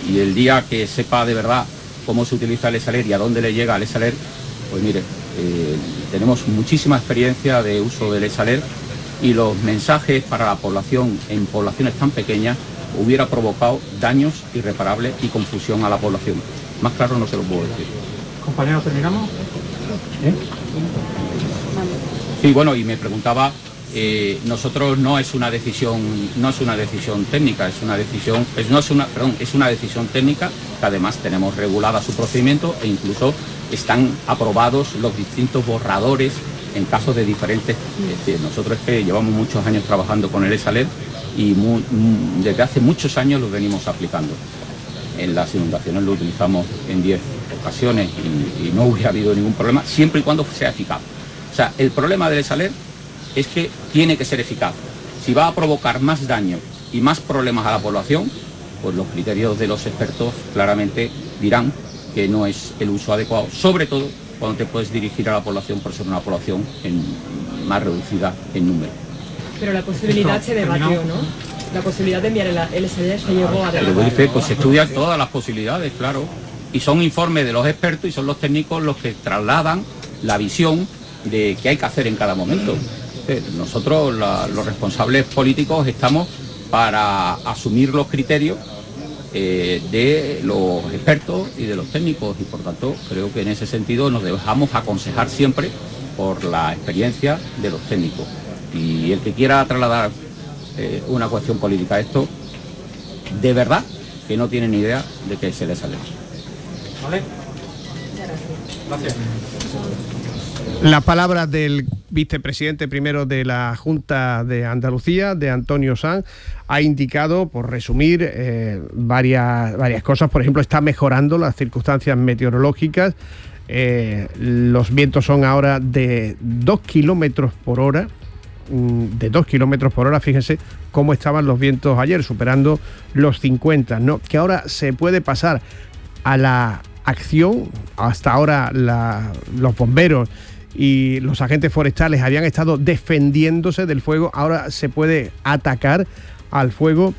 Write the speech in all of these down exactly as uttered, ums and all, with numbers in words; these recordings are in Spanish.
y el día que sepa de verdad cómo se utiliza el eSaler y a dónde le llega el eSaler, pues mire, eh, tenemos muchísima experiencia de uso del eSaler y los mensajes para la población en poblaciones tan pequeñas hubiera provocado daños irreparables y confusión a la población. Más claro no se lo puedo decir. Compañeros, ¿terminamos? ¿Eh? Sí, bueno, y me preguntaba, eh, nosotros no es una decisión, no es una decisión técnica, es una decisión, es, no es una, perdón, es una decisión técnica que además tenemos regulada su procedimiento e incluso están aprobados los distintos borradores en casos de diferentes. Es decir, nosotros es que llevamos muchos años trabajando con el eSaler y muy, desde hace muchos años lo venimos aplicando. En las inundaciones lo utilizamos en diez ocasiones y, y no hubiera habido ningún problema, siempre y cuando sea eficaz. O sea, el problema del eSaler es que tiene que ser eficaz. Si va a provocar más daño y más problemas a la población, pues los criterios de los expertos claramente dirán que no es el uso adecuado, sobre todo cuando te puedes dirigir a la población por ser una población en, más reducida en número. Pero la posibilidad se debatió, ¿no? La posibilidad de enviar el eSaler se llegó a debatir. Dice, pues se estudian todas las posibilidades, claro, y son informes de los expertos y son los técnicos los que trasladan la visión de qué hay que hacer en cada momento. Nosotros, la, los responsables políticos, estamos para asumir los criterios eh, de los expertos y de los técnicos y por tanto creo que en ese sentido nos dejamos aconsejar siempre por la experiencia de los técnicos. Y el que quiera trasladar eh, una cuestión política a esto, de verdad que no tiene ni idea de qué se le sale. ¿Vale? Gracias. Las palabras del vicepresidente primero de la Junta de Andalucía, de Antonio Sanz, ha indicado, por resumir, eh, varias, varias cosas. Por ejemplo, está mejorando las circunstancias meteorológicas. Eh, los vientos son ahora de dos kilómetros por hora. De dos kilómetros por hora, fíjense cómo estaban los vientos ayer, superando los cincuenta, ¿no? Que ahora se puede pasar a la acción. Hasta ahora la, los bomberos y los agentes forestales habían estado defendiéndose del fuego, ahora se puede atacar al fuego.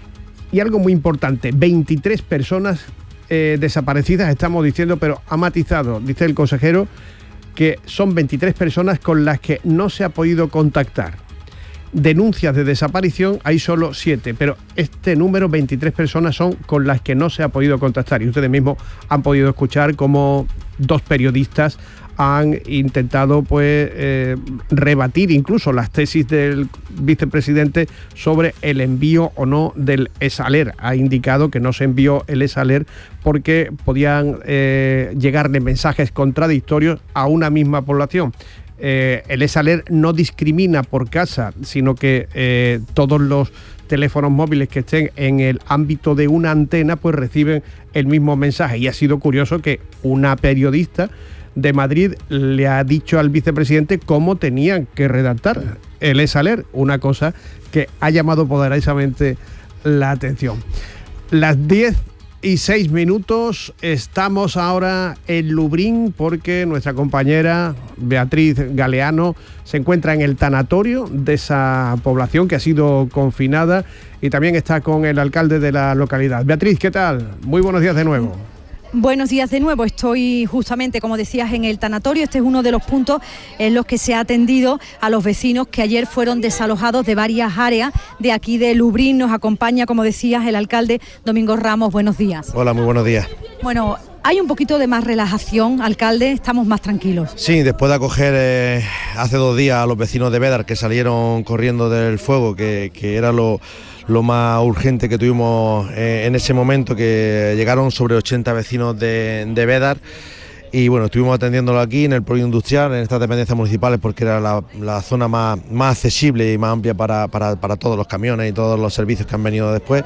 Y algo muy importante, veintitrés personas eh, desaparecidas, estamos diciendo, pero ha matizado, dice el consejero, que son veintitrés personas con las que no se ha podido contactar. Denuncias de desaparición hay solo siete, pero este número, veintitrés personas, son con las que no se ha podido contactar. Y ustedes mismos han podido escuchar cómo dos periodistas han intentado pues eh, rebatir incluso las tesis del vicepresidente sobre el envío o no del eSaler. Ha indicado que no se envió el eSaler porque podían eh, llegarle mensajes contradictorios a una misma población. Eh, el eSaler no discrimina por casa, sino que eh, todos los teléfonos móviles que estén en el ámbito de una antena pues reciben el mismo mensaje. Y ha sido curioso que una periodista de Madrid le ha dicho al vicepresidente cómo tenían que redactar el eSaler, una cosa que ha llamado poderosamente la atención. Las diez y seis minutos, estamos ahora en Lubriñ porque nuestra compañera Beatriz Galeano se encuentra en el tanatorio de esa población que ha sido confinada y también está con el alcalde de la localidad. Beatriz, ¿qué tal? Muy buenos días de nuevo. Buenos días de nuevo, estoy justamente, como decías, en el tanatorio. Este es uno de los puntos en los que se ha atendido a los vecinos que ayer fueron desalojados de varias áreas de aquí de Lubriñ. Nos acompaña, como decías, el alcalde Domingo Ramos. Buenos días. Hola, muy buenos días. Bueno, hay un poquito de más relajación, alcalde, estamos más tranquilos. Sí, después de acoger eh, hace dos días a los vecinos de Bédar que salieron corriendo del fuego, que, que era lo... lo más urgente que tuvimos eh, en ese momento, que llegaron sobre ochenta vecinos de, de Bédar y bueno, estuvimos atendiéndolo aquí en el polígono industrial, en estas dependencias municipales, porque era la, la zona más, más accesible y más amplia para, para, para todos los camiones y todos los servicios que han venido después.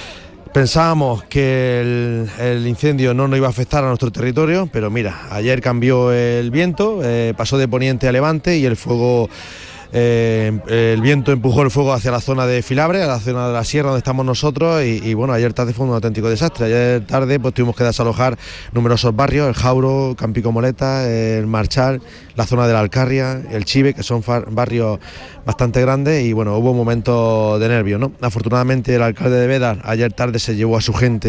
Pensábamos que el, el incendio no nos iba a afectar a nuestro territorio, pero mira, ayer cambió el viento, eh, pasó de poniente a levante y el fuego... Eh, el viento empujó el fuego hacia la zona de Filabre, a la zona de la sierra donde estamos nosotros y, y bueno, ayer tarde fue un auténtico desastre. Ayer tarde pues tuvimos que desalojar numerosos barrios, el Jauro, Campico Moleta, el Marchal, la zona de la Alcarria, el Chive, que son barrios bastante grandes y bueno, hubo un momento de nervio, ¿no? Afortunadamente el alcalde de Bédar ayer tarde se llevó a su gente